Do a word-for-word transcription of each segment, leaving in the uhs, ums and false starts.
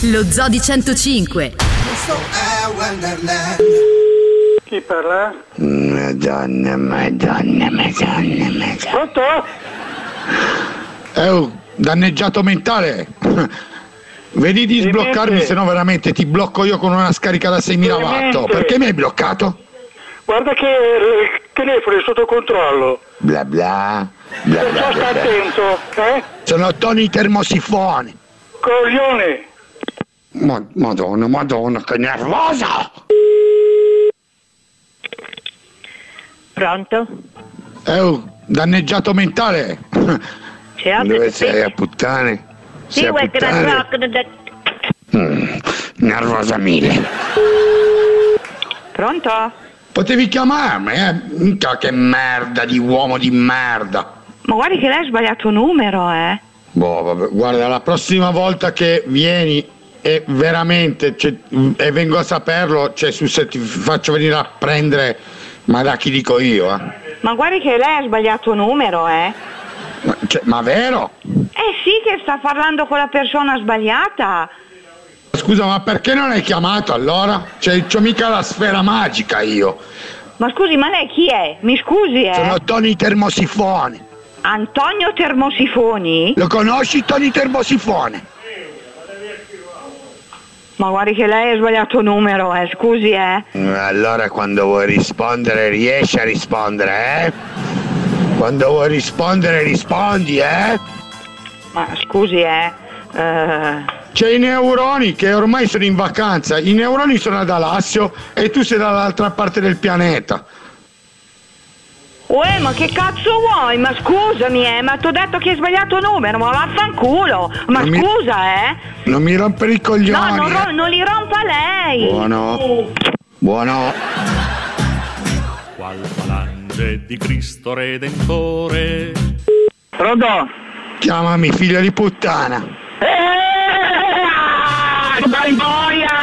Lo Zoo di centocinque. Questo è Wonderland. Chi parla? Madonna, madonna, madonna, madonna. Pronto? Eh, danneggiato mentale. Vedi di sbloccarmi, se no veramente ti blocco io con una scarica da seimila watt. Perché mi hai bloccato? Guarda che il telefono è sotto controllo. Bla bla. Bla bla Perciò bla sta bla. attento, eh? Sono toni termosifoni. Coglione! Ma- Madonna, madonna, che nervosa! Pronto? Eh, danneggiato mentale. C'è Dove sei, a puttane? Sì, Sei a vuoi che la puttane? blocco da... Mm, nervosa mille. Pronto? Potevi chiamarmi, eh? Minchia, che merda di uomo di merda. Ma guardi che lei ha sbagliato numero, eh? Boh, vabbè, guarda, la prossima volta che vieni e veramente cioè, e vengo a saperlo, cioè su se ti faccio venire a prendere, ma da chi dico io, eh? Ma guardi che lei ha sbagliato numero, eh? Ma, cioè, ma vero? Eh sì che sta parlando con la persona sbagliata. Scusa, ma perché non hai chiamato allora? Cioè, c'ho mica la sfera magica io. Ma scusi, ma lei chi è? Mi scusi, eh? Sono Tony Termosifone. Antonio Termosifoni? Lo conosci Tony Termosifone? Ma guardi che lei ha sbagliato numero, eh? Scusi, eh? Allora quando vuoi rispondere riesci a rispondere, eh? Quando vuoi rispondere rispondi, eh? Ma scusi, eh? Eh... C'è i neuroni che ormai sono in vacanza, i neuroni sono ad Alassio e tu sei dall'altra parte del pianeta. Uè, ma che cazzo vuoi? Ma scusami, eh? Ma t'ho detto che hai sbagliato numero, ma vaffanculo! Ma Non mi- scusa, eh? Non mi rompere i coglioni. No, non, ro- eh. non li rompa lei! Buono. Buono. Qual falange di Cristo Redentore. Pronto? Chiamami figlio di puttana. Eh! Dai boia!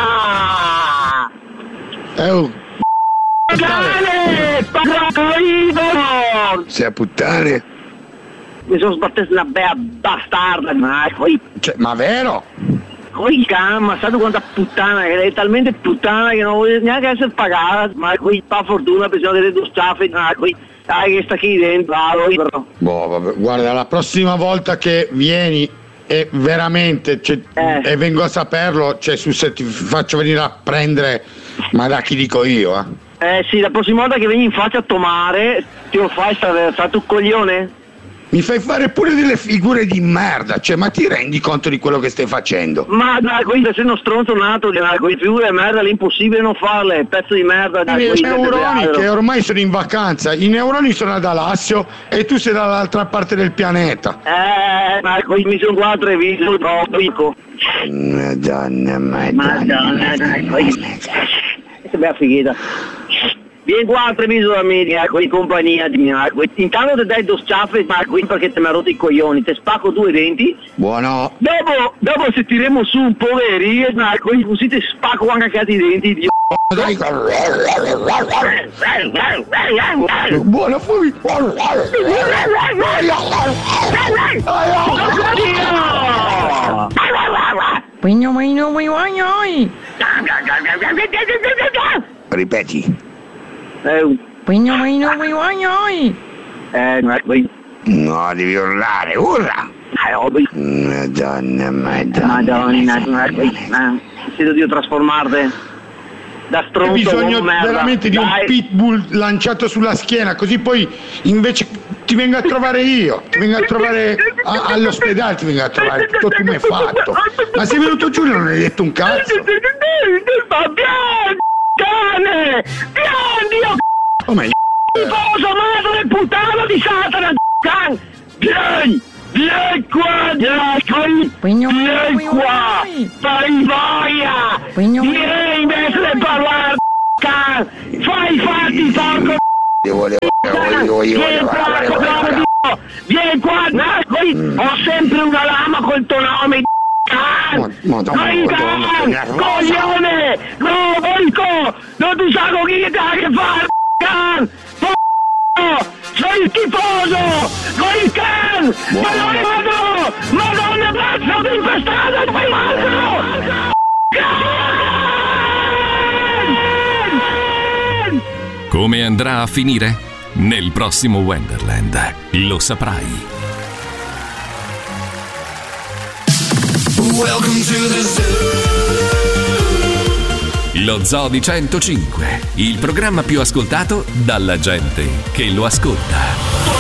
Eh, Cane! Parlo! sei a puttane? Mi sono sbattuto una bella bastarda, ma poi, Cioè, ma vero? poi calma, sai quanta puttana, che è talmente puttana che non vuole neanche essere pagata, ma qui fa fortuna bisogna delle due staffe, ma qui, sai che sta qui dentro, ah, però. Boh, vabbè, guarda, la prossima volta che vieni e veramente cioè, Eh. e vengo a saperlo, cioè su se ti faccio venire a prendere, ma da chi dico io, eh? Eh sì, la prossima volta che vieni in faccia a tomare, ti lo fai stare, sta tu coglione? Mi fai fare pure delle figure di merda, cioè, ma ti rendi conto di quello che stai facendo? Ma dai, qui sei uno stronzo nato, dai, quelle figure di merda, l'impossibile non farle, pezzo di merda. Dai, I qui, neuroni dai, che ormai sono in vacanza, i neuroni sono ad Alassio e tu sei dall'altra parte del pianeta. Eh, ma qui mi sono qua a Treviso, troppo ricco. Madonna, Madonna, dai, qui. Questa bella fighetta. Vieni qua a Treviso da me, eh, qui in compagnia di mia. qui. Intanto ti dai due sciaffe, ma qui perché ti mi ha rotto i coglioni, ti spacco due denti. Buono. Dopo, dopo se tiremo su un poveri, ma qui così ti spacco anche i denti, Dio. Dai. Buono, fumi. Ripeti. Eh, eh, ma qui. No, devi urlare, urla. Eh, oh, qui. Madonna, madonna. Madonna, ma qui. Ma sento di trasformarti da Hai stronzo bisogno uomo merda. veramente di un Dai. pitbull lanciato sulla schiena, così poi invece ti vengo a trovare io, ti vengo a trovare a- all'ospedale, ti vengo a trovare tutto tumefatto. Ma sei venuto giù e non hai detto un cazzo? Ma vieni, cane! Vieni, io Come tifoso, madre puttana di Satana, can! Vieni! Vieni qua, vieni qui! Vieni qua! Fai boia! Vieni invece di parlare, can! Fai i fatti, porco! Io volevo, volevo, volevo, Vieni qua, volevo, coglione volevo. di- Vieni qua, dai, qui! Ho sempre una lama col tuo nome, can! Madonna, Vai, Madonna, che can! nervosa. Coglione! No, porco! Non ti sa con chi ti ha a che fare, can! Porco! Sei il tifoso! Con il can! Madonna, Madonna! Madonna, pazzo, ti infestato, fai male! Come andrà a finire? Nel prossimo Wonderland lo saprai. Welcome to the zoo. Lo Zoo di centocinque, il programma più ascoltato dalla gente che lo ascolta.